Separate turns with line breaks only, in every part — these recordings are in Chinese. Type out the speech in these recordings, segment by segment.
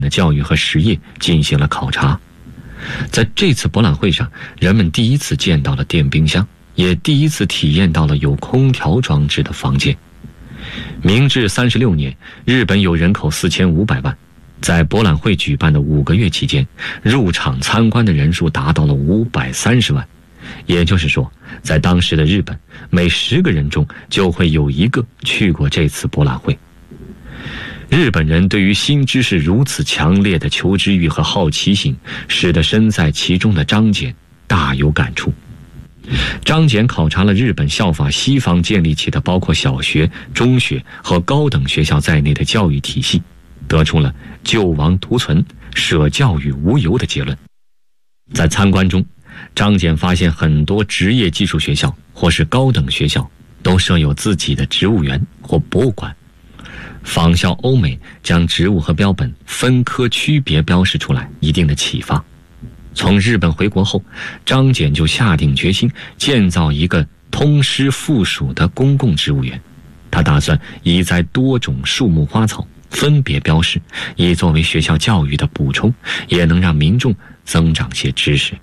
的教育和实业进行了考察。在这次博览会上，人们第一次见到了电冰箱，也第一次体验到了有空调装置的房间。明治36年，日本有人口4500万，在博览会举办的5个月期间，入场参观的人数达到了530万。也就是说，在当时的日本，每10个人中就会有1个去过这次博览会。日本人对于新知识如此强烈的求知欲和好奇心，使得身在其中的张謇大有感触。张謇考察了日本效法西方建立起的包括小学、中学和高等学校在内的教育体系，得出了救亡图存、舍教育无忧的结论。在参观中，张謇发现很多职业技术学校或是高等学校都设有自己的植物园或博物馆，仿效欧美将植物和标本分科区别标示出来一定的启发。从日本回国后，张謇就下定决心建造一个通师附属的公共植物园。他打算移栽多种树木花草，分别标示，以作为学校教育的补充，也能让民众增长些知识。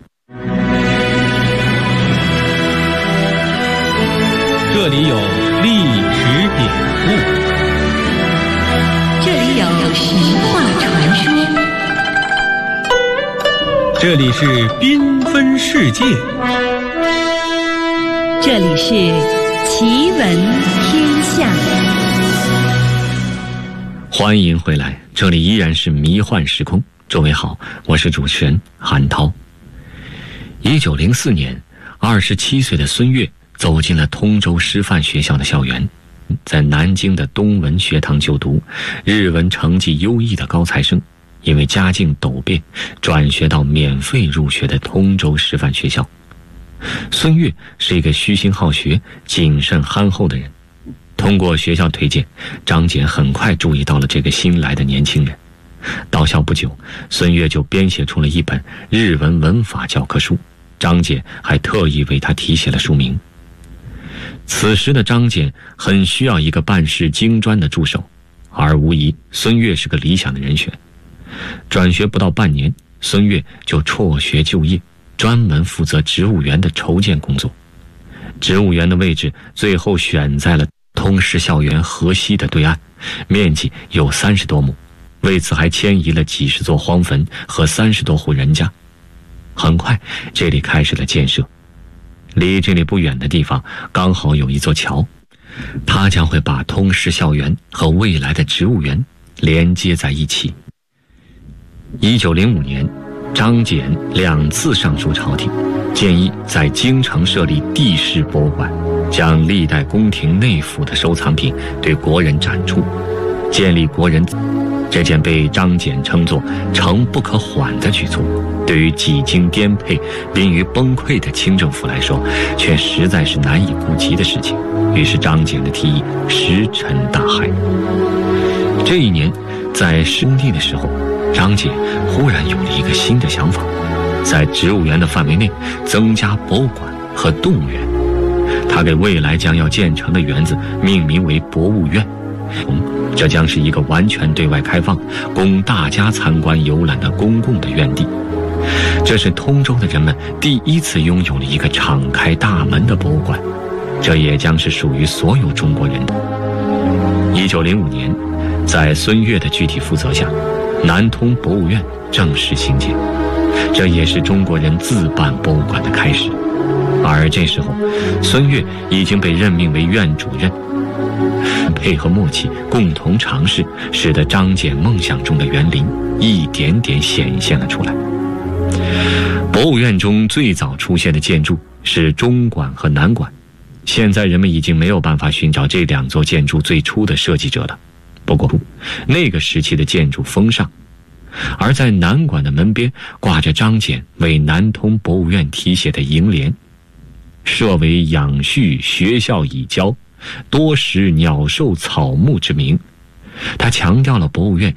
这里有历史典故，
这里有神话传说，
这里是缤纷世界，
这里是奇闻天下。
欢迎回来，这里依然是迷幻时空。诸位好，我是主持人韩涛。1904年，27岁的孙越走进了通州师范学校的校园，在南京的东文学堂就读，日文成绩优异的高材生，因为家境陡变，转学到免费入学的通州师范学校。孙越是一个虚心好学、谨慎憨厚的人。通过学校推荐，张謇很快注意到了这个新来的年轻人。到校不久，孙越就编写出了一本日文文法教科书，张謇还特意为他题写了书名。此时的张謇很需要一个办事精专的助手，而无疑孙越是个理想的人选。转学不到半年，孙越就辍学就业，专门负责植物园的筹建工作。植物园的位置最后选在了通师校园河西的对岸，面积有30多亩，为此还迁移了几十座荒坟和30多户人家。很快，这里开始了建设。离这里不远的地方刚好有一座桥，它将会把通师校园和未来的植物园连接在一起。1905年，张謇2次上书朝廷，建议在京城设立地市博物馆，将历代宫廷内府的收藏品对国人展出，建立国人。这件被张謇称作诚不可缓的举措，对于几经颠沛、濒于崩溃的清政府来说，却实在是难以顾及的事情。于是张謇的提议石沉大海。这一年，在施工地的时候，张謇忽然有了一个新的想法，在植物园的范围内增加博物馆和动物园。他给未来将要建成的园子命名为博物院，这将是一个完全对外开放、供大家参观游览的公共的园地。这是通州的人们第一次拥有了一个敞开大门的博物馆，这也将是属于所有中国人的。1905年，在孙越的具体负责下，南通博物院正式兴建，这也是中国人自办博物馆的开始。而这时候，孙越已经被任命为院主任。配合默契，共同尝试，使得张謇梦想中的园林一点点显现了出来。博物院中最早出现的建筑是中馆和南馆，现在人们已经没有办法寻找这2座建筑最初的设计者了。不过，那个时期的建筑风尚。而在南馆的门边挂着张謇为南通博物院题写的楹联，设为养畜学校以教，多识鸟兽草木之名。他强调了博物院